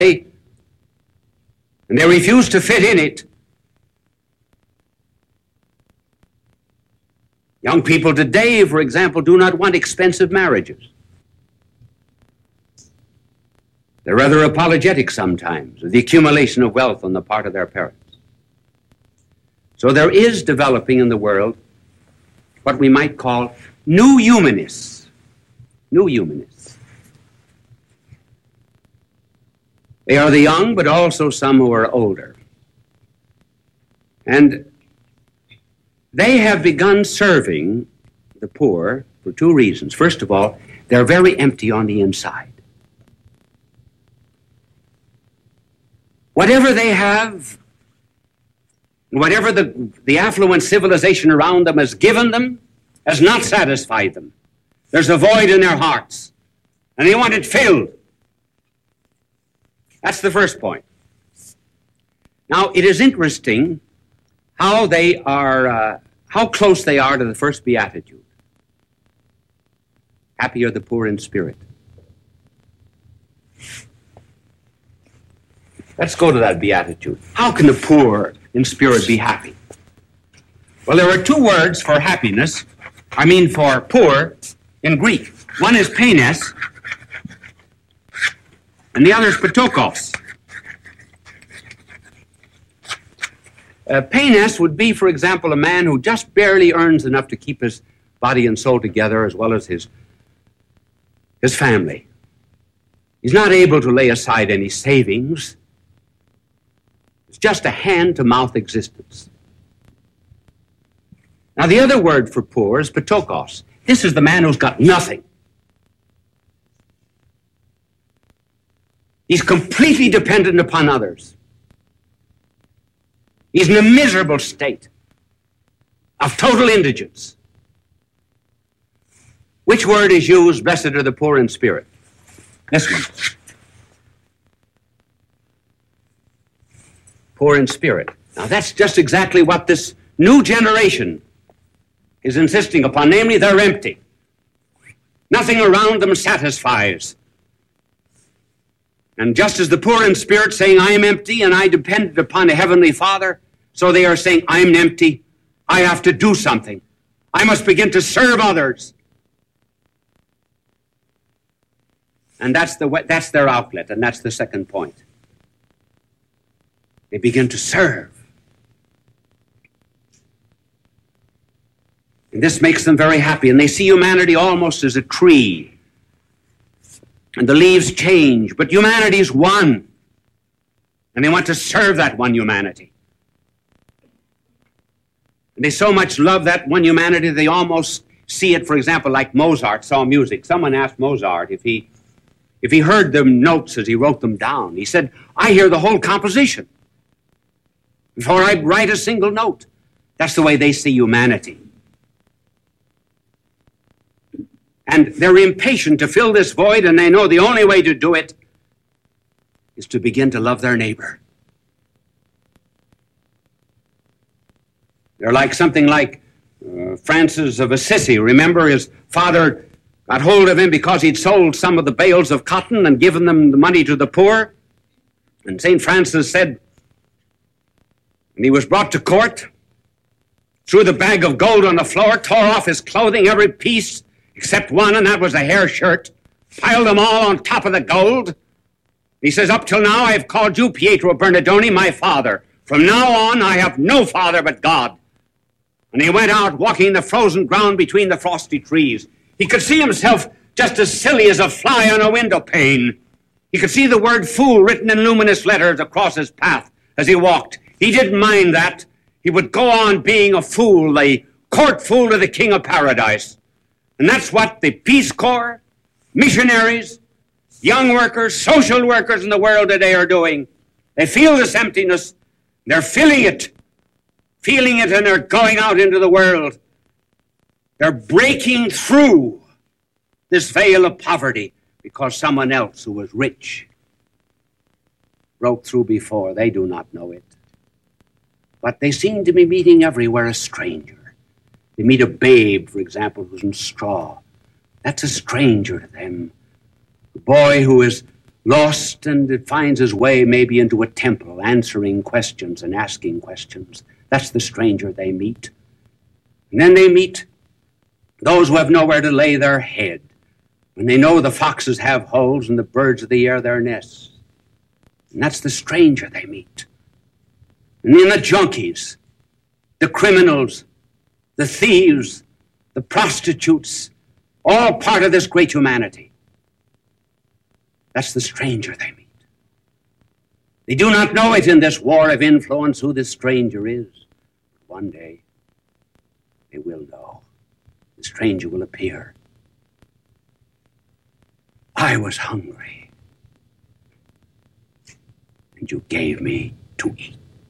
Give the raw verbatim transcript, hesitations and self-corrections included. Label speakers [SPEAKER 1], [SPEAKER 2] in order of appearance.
[SPEAKER 1] and they refuse to fit in it. Young people today, for example, do not want expensive marriages. They're rather apologetic sometimes of the accumulation of wealth on the part of their parents. So there is developing in the world what we might call new humanists. New humanists. They are the young, but also some who are older. And they have begun serving the poor for two reasons. First of all, they're very empty on the inside. Whatever they have, whatever the, the affluent civilization around them has given them, has not satisfied them. There's a void in their hearts, and they want it filled. That's the first point. Now, it is interesting how they are, uh, how close they are to the first beatitude. Happy are the poor in spirit. Let's go to that beatitude. How can the poor in spirit be happy? Well, there are two words for happiness, I mean for poor, in Greek. One is penes, and the other is patokos. Uh, penes would be, for example, a man who just barely earns enough to keep his body and soul together as well as his, his family. He's not able to lay aside any savings. It's just a hand-to-mouth existence. Now, the other word for poor is patokos. This is the man who's got nothing. He's completely dependent upon others. He's in a miserable state of total indigence. Which word is used, blessed are the poor in spirit? This one. Poor in spirit. Now that's just exactly what this new generation is insisting upon, namely they're empty. Nothing around them satisfies. And just as the poor in spirit saying, I am empty and I depend upon a heavenly Father, so they are saying, I am empty, I have to do something. I must begin to serve others. And that's the way, that's their outlet, and that's the second point. They begin to serve. And this makes them very happy, and they see humanity almost as a tree. And the leaves change, but humanity is one. And they want to serve that one humanity. And they so much love that one humanity, they almost see it, for example, like Mozart saw music. Someone asked Mozart if he, if he heard the notes as he wrote them down. He said, I hear the whole composition before I write a single note. That's the way they see humanity. And they're impatient to fill this void, and they know the only way to do it is to begin to love their neighbor. They're like something like uh, Francis of Assisi. Remember, his father got hold of him because he'd sold some of the bales of cotton and given them the money to the poor. And Saint Francis said, and he was brought to court, threw the bag of gold on the floor, tore off his clothing, every piece except one, and that was a hair shirt, piled them all on top of the gold. He says, up till now I have called you, Pietro Bernardoni, my father. From now on I have no father but God. And he went out walking the frozen ground between the frosty trees. He could see himself just as silly as a fly on a window pane. He could see the word fool written in luminous letters across his path as he walked. He didn't mind that. He would go on being a fool, the court fool to the King of Paradise. And that's what the Peace Corps, missionaries, young workers, social workers in the world today are doing. They feel this emptiness. They're feeling it. Feeling it, and they're going out into the world. They're breaking through this veil of poverty because someone else who was rich broke through before. They do not know it. But they seem to be meeting everywhere a stranger. They meet a babe, for example, who's in straw. That's a stranger to them. A boy who is lost, and it finds his way maybe into a temple, answering questions and asking questions. That's the stranger they meet. And then they meet those who have nowhere to lay their head, when they know the foxes have holes and the birds of the air their nests. And that's the stranger they meet. And then the junkies, the criminals, the thieves, the prostitutes, all part of this great humanity. That's the stranger they meet. They do not know it in this war of influence who this stranger is. One day, they will know. The stranger will appear. I was hungry, and you gave me to eat.